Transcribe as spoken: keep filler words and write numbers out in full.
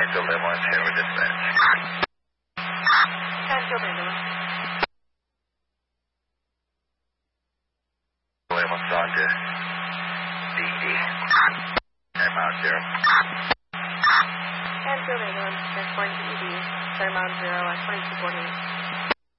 Canfield Air one, Tampa dispatch. Canfield Air one. Air one, Roger. D D. Paramount zero. Canfield Air one, transporting to E D, Paramount zero at twenty-two forty-eight.